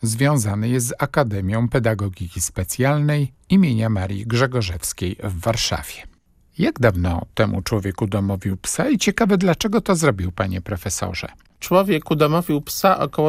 związany jest z Akademią Pedagogiki Specjalnej imienia Marii Grzegorzewskiej w Warszawie. Jak dawno temu człowiek udomowił psa i ciekawe, dlaczego to zrobił, panie profesorze? Człowiek udomowił psa około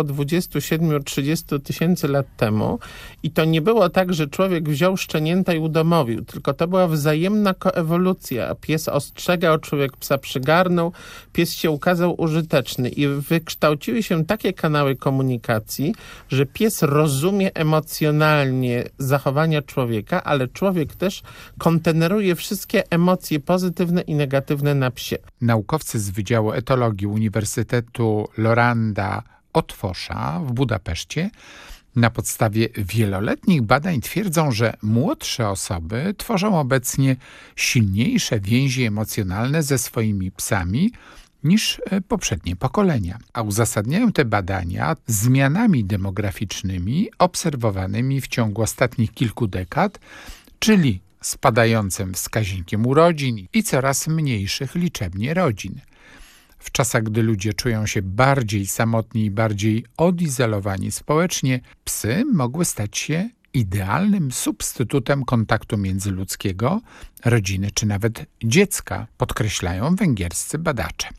27-30 tysięcy lat temu i to nie było tak, że człowiek wziął szczenięta i udomowił, tylko to była wzajemna koewolucja. Pies ostrzegał, człowiek psa przygarnął, pies się ukazał użyteczny i wykształciły się takie kanały komunikacji, że pies rozumie emocjonalnie zachowania człowieka, ale człowiek też konteneruje wszystkie emocje pozytywne i negatywne na psie. Naukowcy z Wydziału Etologii Uniwersytetu Loranda Otwosza w Budapeszcie na podstawie wieloletnich badań twierdzą, że młodsze osoby tworzą obecnie silniejsze więzi emocjonalne ze swoimi psami niż poprzednie pokolenia. A uzasadniają te badania zmianami demograficznymi obserwowanymi w ciągu ostatnich kilku dekad, czyli spadającym wskaźnikiem urodzin i coraz mniejszych liczebnie rodzin. W czasach, gdy ludzie czują się bardziej samotni i bardziej odizolowani społecznie, psy mogły stać się idealnym substytutem kontaktu międzyludzkiego, rodziny czy nawet dziecka, podkreślają węgierscy badacze.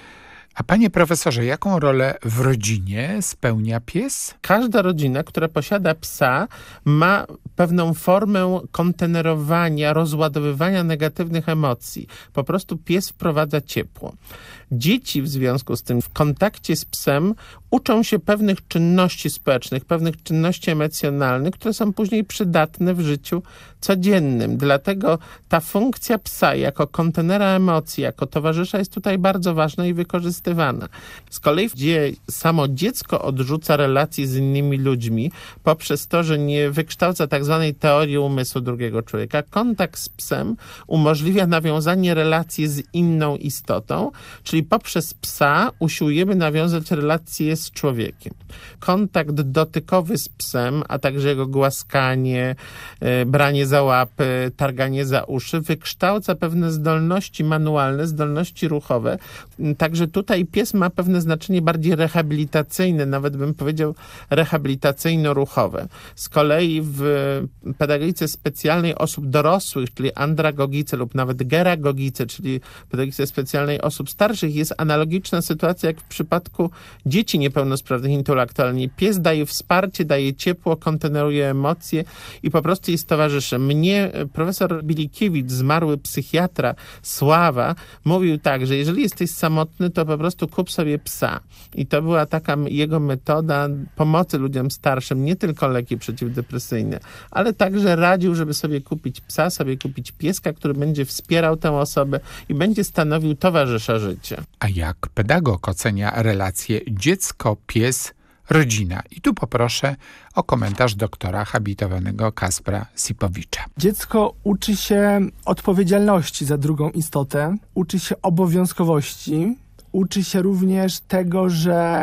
A panie profesorze, jaką rolę w rodzinie spełnia pies? Każda rodzina, która posiada psa, ma pewną formę kontenerowania, rozładowywania negatywnych emocji. Po prostu pies wprowadza ciepło. Dzieci w związku z tym w kontakcie z psem uczą się pewnych czynności społecznych, pewnych czynności emocjonalnych, które są później przydatne w życiu codziennym. Dlatego ta funkcja psa jako kontenera emocji, jako towarzysza jest tutaj bardzo ważna i wykorzystywana. Z kolei, gdzie samo dziecko odrzuca relacje z innymi ludźmi poprzez to, że nie wykształca tak zwanej teorii umysłu drugiego człowieka, kontakt z psem umożliwia nawiązanie relacji z inną istotą, czyli poprzez psa usiłujemy nawiązać relacje z człowiekiem. Kontakt dotykowy z psem, a także jego głaskanie, branie za łapy, targanie za uszy wykształca pewne zdolności manualne, zdolności ruchowe. Także tutaj pies ma pewne znaczenie bardziej rehabilitacyjne, nawet bym powiedział rehabilitacyjno-ruchowe. Z kolei w pedagogice specjalnej osób dorosłych, czyli andragogice lub nawet geragogice, czyli pedagogice specjalnej osób starszych, jest analogiczna sytuacja jak w przypadku dzieci niepełnosprawnych intelektualnie. Pies daje wsparcie, daje ciepło, konteneruje emocje i po prostu jest towarzyszem. Mnie profesor Bilikiewicz, zmarły psychiatra Sława, mówił tak, że jeżeli jesteś samotny, to po prostu kup sobie psa. I to była taka jego metoda pomocy ludziom starszym, nie tylko leki przeciwdepresyjne, ale także radził, żeby sobie kupić psa, sobie kupić pieska, który będzie wspierał tę osobę i będzie stanowił towarzysza życia. A jak pedagog ocenia relacje dziecko-pies, rodzina? I tu poproszę o komentarz doktora habilitowanego Kaspra Sipowicza. Dziecko uczy się odpowiedzialności za drugą istotę, uczy się obowiązkowości, uczy się również tego, że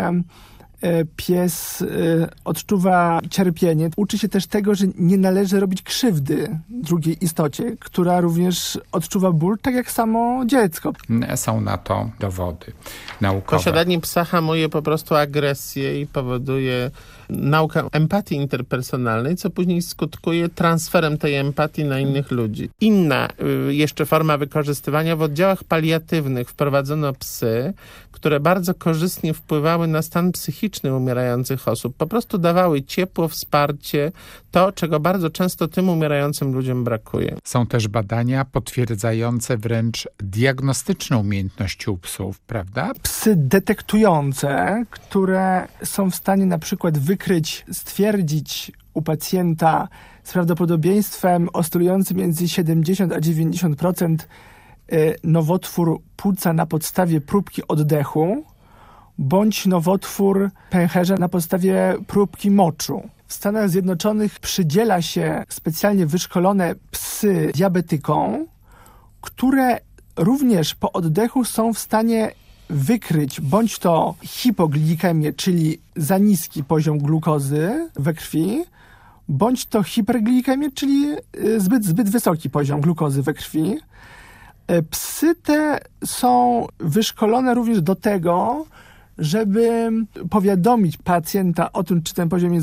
pies odczuwa cierpienie. Uczy się też tego, że nie należy robić krzywdy drugiej istocie, która również odczuwa ból, tak jak samo dziecko. Są na to dowody naukowe. Posiadanie psa hamuje po prostu agresję i powoduje naukę empatii interpersonalnej, co później skutkuje transferem tej empatii na innych ludzi. Inna jeszcze forma wykorzystywania: w oddziałach paliatywnych wprowadzono psy, które bardzo korzystnie wpływały na stan psychiczny umierających osób. Po prostu dawały ciepło, wsparcie, to, czego bardzo często tym umierającym ludziom brakuje. Są też badania potwierdzające wręcz diagnostyczną umiejętność u psów, prawda? Psy detektujące, które są w stanie na przykład stwierdzić u pacjenta z prawdopodobieństwem oscylującym między 70 a 90% nowotwór płuca na podstawie próbki oddechu, bądź nowotwór pęcherza na podstawie próbki moczu. W Stanach Zjednoczonych przydziela się specjalnie wyszkolone psy diabetykom, które również po oddechu są w stanie wykryć bądź to hipoglikemię, czyli za niski poziom glukozy we krwi, bądź to hiperglikemię, czyli zbyt wysoki poziom glukozy we krwi. Psy te są wyszkolone również do tego, żeby powiadomić pacjenta o tym, czy ten poziom jest